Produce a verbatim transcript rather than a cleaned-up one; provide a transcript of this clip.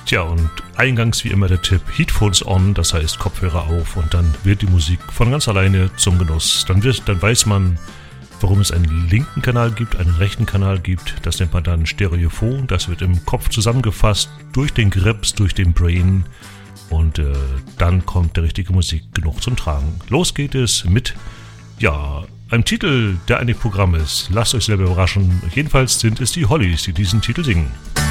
Tja, und eingangs wie immer der Tipp, Headphones on, das heißt Kopfhörer auf und dann wird die Musik von ganz alleine zum Genuss. Dann, wird, dann weiß man, warum es einen linken Kanal gibt, einen rechten Kanal gibt. Das nennt man dann Stereophon, das wird im Kopf zusammengefasst durch den Grips, durch den Brain und äh, dann kommt der richtige Musik genug zum Tragen. Los geht es mit, ja, einem Titel, der eigentlich Programm ist. Lasst euch selber überraschen. Jedenfalls sind es die Hollies, die diesen Titel singen.